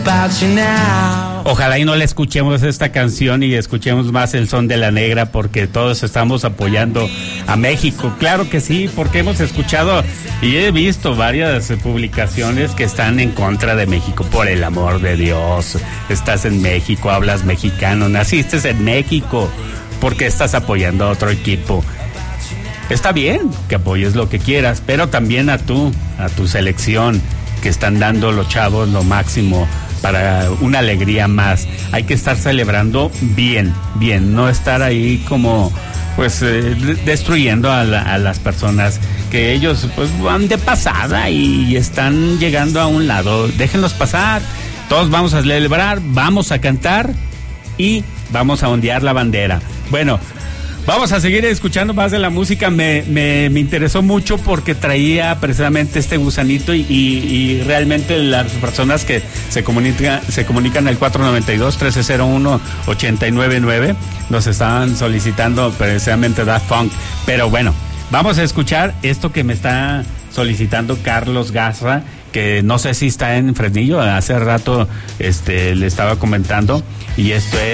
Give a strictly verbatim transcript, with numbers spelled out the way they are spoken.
Ojalá y no le escuchemos esta canción y escuchemos más el son de la negra, porque todos estamos apoyando a México. Claro que sí, porque hemos escuchado y he visto varias publicaciones que están en contra de México. Por el amor de Dios, estás en México, hablas mexicano, naciste en México, ¿por qué estás apoyando a otro equipo? Está bien que apoyes lo que quieras, pero también a tú, a tu selección, que están dando los chavos lo máximo para una alegría más. Hay que estar celebrando bien, bien, no estar ahí como pues eh, destruyendo a, la, a las personas que ellos pues van de pasada y están llegando a un lado. Déjenlos pasar, todos vamos a celebrar, vamos a cantar y vamos a ondear la bandera. Bueno, vamos a seguir escuchando más de la música. Me, me, me interesó mucho porque traía precisamente este gusanito y, y, y realmente las personas que se comunican, se comunican al cuatro nueve dos, uno tres cero uno, ocho nueve nueve nos estaban solicitando precisamente Daft Punk. Pero bueno, vamos a escuchar esto que me está solicitando Carlos Garza, que no sé si está en Fresnillo, hace rato este, le estaba comentando, y esto es